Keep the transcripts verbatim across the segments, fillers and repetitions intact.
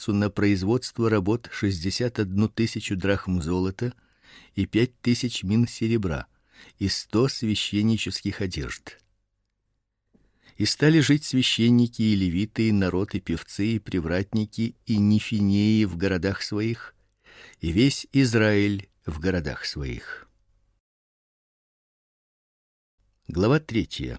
Артаксерксу на производство работ шестьдесят одну тысячу драхм золота и пять тысяч мин серебра и сто священнических одежд. И стали жить священники и левиты, и народ, и певцы, и привратники, и нефинеи в городах своих, и весь Израиль в городах своих. Глава третья.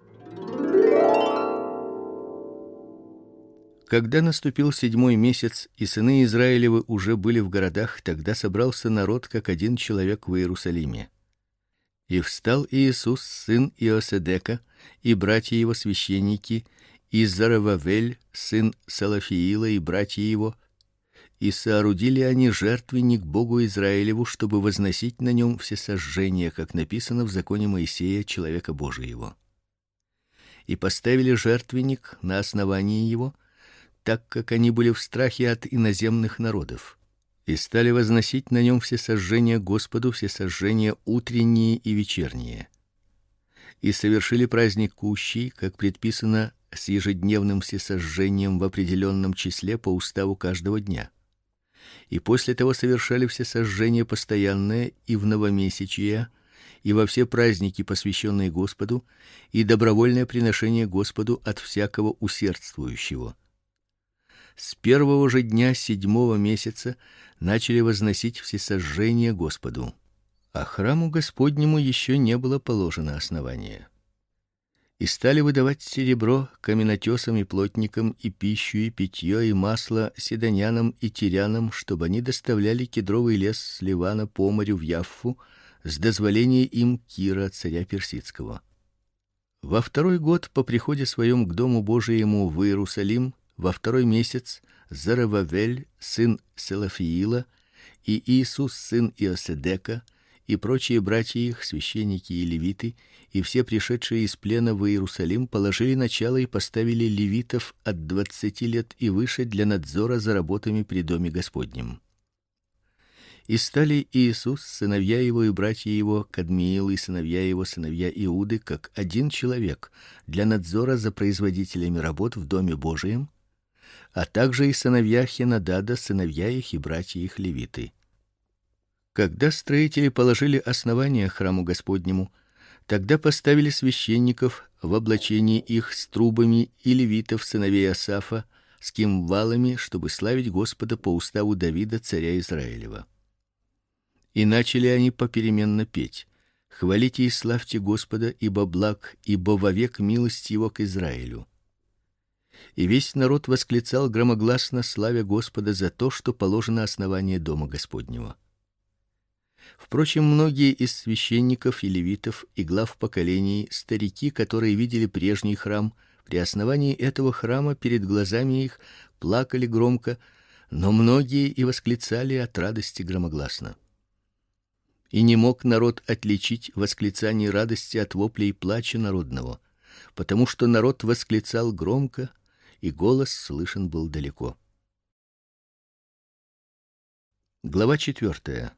Когда наступил седьмой месяц, и сыны Израилевы уже были в городах, тогда собрался народ как один человек в Иерусалиме. И встал Иисус, сын Иоседека, и братья его священники, и Зарававель, сын Салафиила, и братья его, и соорудили они жертвенник Богу Израилеву, чтобы возносить на нем всесожжения, как написано в законе Моисея, человека Божиего. И поставили жертвенник на основании его, так как они были в страхе от иноземных народов. И стали возносить на нем всесожжения Господу, всесожжения утренние и вечерние. И совершили праздник кущий, как предписано, с ежедневным всесожжением в определенном числе по уставу каждого дня. И после того совершали всесожжение постоянное и в новомесячие, и во все праздники, посвященные Господу, и добровольное приношение Господу от всякого усердствующего. С первого же дня седьмого месяца начали возносить всесожжение Господу, а храму Господнему еще не было положено основание. И стали выдавать серебро каменотесам и плотникам, и пищу, и питье, и масло сидонянам и тирянам, чтобы они доставляли кедровый лес с Ливана по морю в Яффу с дозволения им Кира, царя персидского. Во второй год по приходе своем к дому Божиему в Иерусалим, во второй месяц, Зарававель, сын Салафиила, и Иисус, сын Иоседека, и прочие братья их, священники и левиты, и все пришедшие из плена в Иерусалим положили начало и поставили левитов от двадцати лет и выше для надзора за работами при доме Господнем. И стали Иисус, сыновья его и братья его, Кадмиил и сыновья его, сыновья Иуды, как один человек для надзора за производителями работ в доме Божием, а также и сыновья Хенадада, сыновья их и братья их левиты. Когда строители положили основание храму Господнему, тогда поставили священников в облачении их с трубами и левитов, сыновей Асафа, с кимвалами, чтобы славить Господа по уставу Давида, царя Израилева. И начали они попеременно петь: «Хвалите и славьте Господа, ибо благ, ибо вовек милость его к Израилю». И весь народ восклицал громогласно, славя Господа за то, что положено основание дома Господнего. Впрочем, многие из священников и левитов и глав поколений, старики, которые видели прежний храм, при основании этого храма перед глазами их плакали громко, но многие и восклицали от радости громогласно. И не мог народ отличить восклицание радости от воплей плача народного, потому что народ восклицал громко, и голос слышен был далеко. Глава четвертая.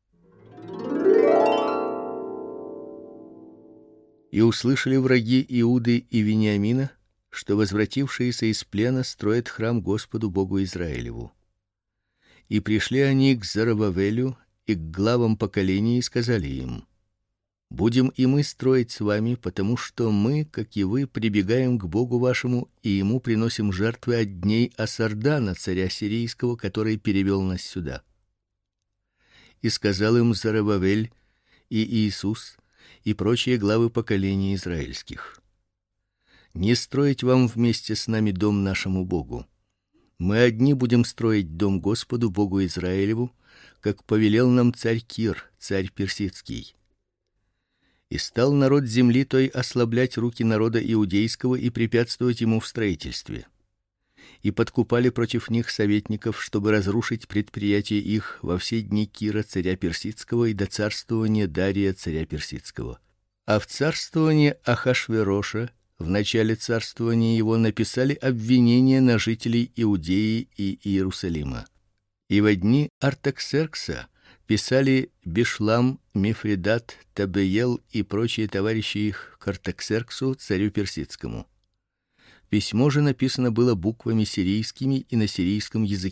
И услышали враги Иуды и Вениамина, что возвратившиеся из плена строят храм Господу Богу Израилеву. И пришли они к Зарававелю и к главам поколений и сказали им: «Будем и мы строить с вами, потому что мы, как и вы, прибегаем к Богу вашему и ему приносим жертвы от дней Асардана, царя сирийского, который перевел нас сюда». И сказал им Зарававель и Иисус и прочие главы поколений израильских: «Не строить вам вместе с нами дом нашему Богу. Мы одни будем строить дом Господу Богу Израилеву, как повелел нам царь Кир, царь персидский». И стал народ земли той ослаблять руки народа иудейского и препятствовать ему в строительстве. И подкупали против них советников, чтобы разрушить предприятия их во все дни Кира, царя персидского, и до царствования Дария, царя персидского. А в царствовании Ахашвероша, в начале царствования его, написали обвинения на жителей Иудеи и Иерусалима. И во дни Артаксеркса писали Бишлам, Мифридат, Табеел и прочие товарищи их к Артаксерксу, царю персидскому. Письмо же написано было буквами сирийскими и на сирийском языке.